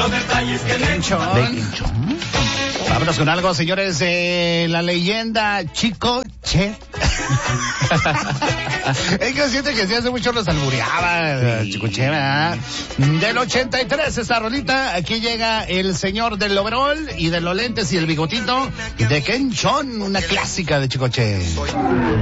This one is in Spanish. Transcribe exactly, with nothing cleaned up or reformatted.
los detalles que le Quinchón. De Quinchón. Vámonos con algo, señores, de la leyenda Chico Che. Es que siente que sí hace mucho los albureaba, Sí. Chico Che, ¿verdad? Del ochenta y tres esta rolita, aquí llega el señor del overol y de los lentes y el bigotito de Quinchón, una clásica de Chico Che.